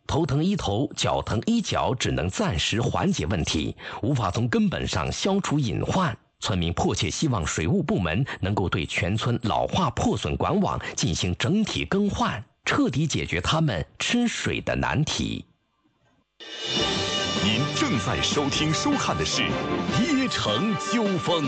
头疼医头，脚疼医脚，只能暂时缓解问题，无法从根本上消除隐患。村民迫切希望水务部门能够对全村老化破损管网进行整体更换，彻底解决他们吃水的难题。 您正在收听收看的是《椰城纠纷》。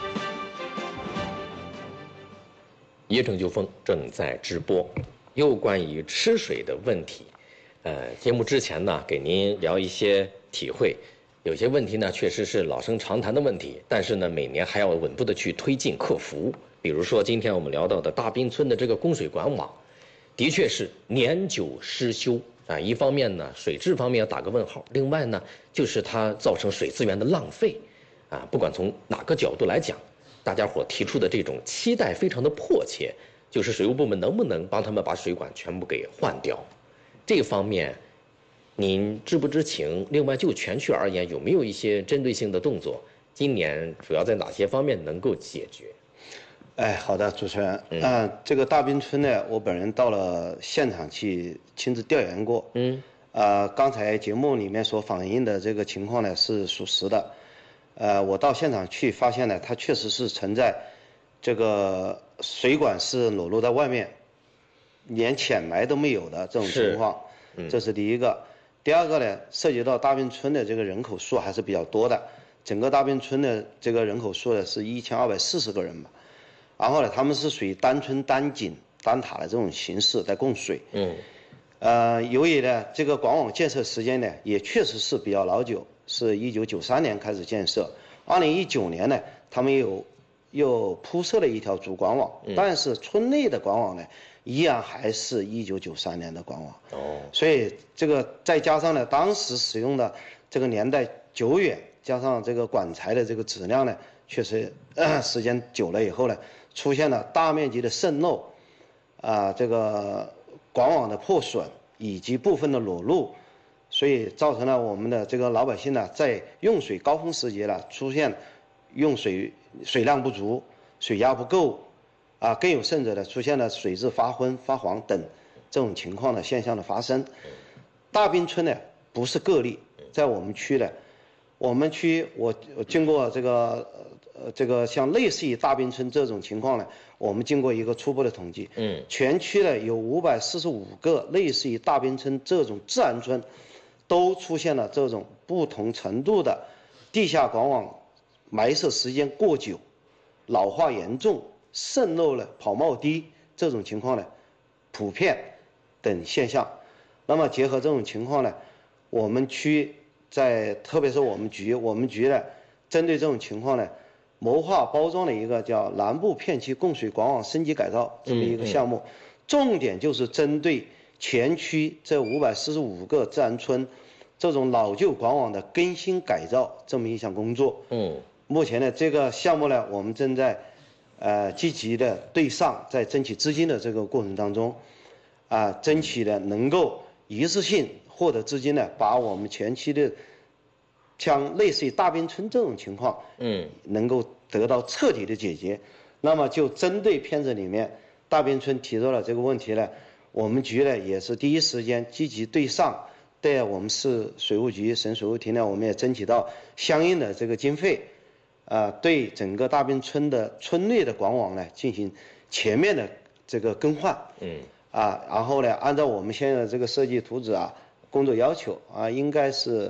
椰城纠纷正在直播，又关于吃水的问题。节目之前呢，给您聊一些体会，有些问题呢确实是老生常谈的问题，但是呢每年还要稳步的去推进克服。比如说今天我们聊到的大滨村的这个供水管网，的确是年久失修啊。一方面呢，水质方面要打个问号；另外呢，就是它造成水资源的浪费啊。不管从哪个角度来讲，大家伙提出的这种期待非常的迫切，就是水务部门能不能帮他们把水管全部给换掉？这方面，您知不知情？另外，就全区而言，有没有一些针对性的动作？今年主要在哪些方面能够解决？ 好的，主持人。这个大滨村呢，我本人到了现场去亲自调研过。刚才节目里面所反映的这个情况呢是属实的。我到现场去发现呢，它确实是存在这个水管是裸露在外面，连浅埋都没有的这种情况。这是第一个。第二个呢，涉及到大滨村的这个人口数还是比较多的，整个大滨村的这个人口数呢是1240个人吧。然后呢，他们是属于单村单井单塔的这种形式在供水。由于呢这个管网建设时间呢也确实是比较老久，是1993年开始建设，2019年呢他们又铺设了一条主管网，但是村内的管网呢依然还是1993年的管网。所以这个再加上呢当时使用的这个年代久远，加上这个管材的这个质量呢确实时间久了以后呢出现了大面积的渗漏这个管网的破损以及部分的裸露，所以造成了我们的这个老百姓呢在用水高峰时节呢出现用水量不足、水压不够更有甚者呢出现了水质发昏发黄等这种情况的现象的发生。大滨村呢不是个例，在我们区呢，我们区我经过这个像类似于大滨村这种情况呢，我们经过一个初步的统计，全区呢有545个类似于大滨村这种自然村，都出现了这种不同程度的地下管网埋设时间过久、老化严重、渗漏了跑冒滴这种情况呢普遍等现象。那么结合这种情况呢，我们区特别是我们局呢针对这种情况呢谋划包装了一个叫南部片区供水管网升级改造这么一个项目，重点就是针对全区这545个自然村这种老旧管网的更新改造这么一项工作。目前呢这个项目呢我们正在积极的对上，在争取资金的这个过程当中争取的能够一次性获得资金呢，把我们全区的像类似于大滨村这种情况能够得到彻底的解决。那么就针对片子里面大滨村提出了这个问题呢，我们局呢也是第一时间积极对上，对我们市水务局省水务厅呢我们也争取到相应的这个经费对整个大滨村的村内的管网呢进行全面的这个更换。然后呢按照我们现在的这个设计图纸工作要求应该是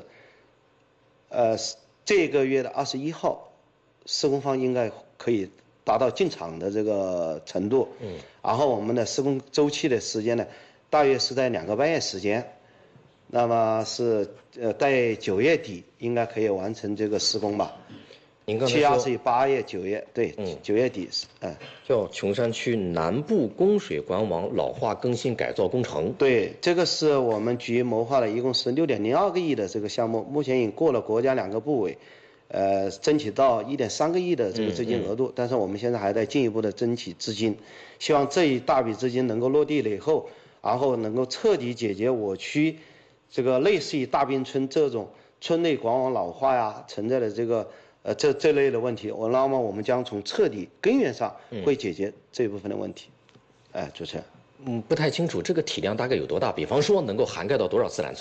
这个月的21号施工方应该可以达到进场的这个程度。然后我们的施工周期的时间呢大约是在2个半月时间，那么是在9月底应该可以完成这个施工吧。 您刚才 7压是8月9月，对，9月底叫琼山区南部供水管网老化更新改造工程。 对，这个是我们局谋划的，一共是6.02个亿的这个项目，目前已经过了国家2个部委争取到1.3个亿的这个资金额度，但是我们现在还在进一步的争取资金，希望这一大笔资金能够落地了以后，然后能够彻底解决我区这个类似于大滨村这种村内管网老化存在的这个这类的问题，那么我们将从彻底根源上会解决这一部分的问题。主持人， 不太清楚这个体量大概有多大，比方说能够涵盖到多少自然村？